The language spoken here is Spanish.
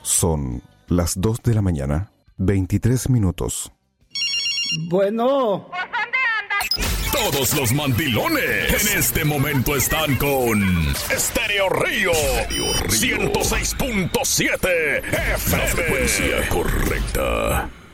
Son las 2 de la mañana, 23 minutos. Bueno. Todos los mandilones en este momento están con Estéreo Río 106.7 FM. La frecuencia correcta.